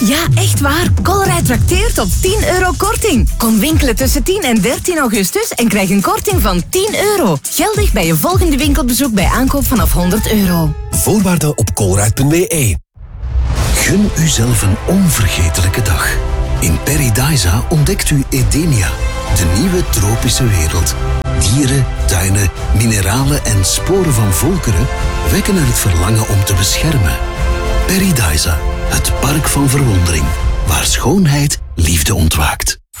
Ja, echt waar. Colruyt trakteert op €10 korting. Kom winkelen tussen 10 en 13 augustus en krijg een korting van €10. Geldig bij je volgende winkelbezoek bij aankoop vanaf €100. Voorwaarden op colruyt.be. Gun uzelf een onvergetelijke dag. In Paradisa ontdekt u Edenia, de nieuwe tropische wereld. Dieren, tuinen, mineralen en sporen van volkeren wekken er het verlangen om te beschermen. Paradisa, het park van verwondering, waar schoonheid liefde ontwaakt.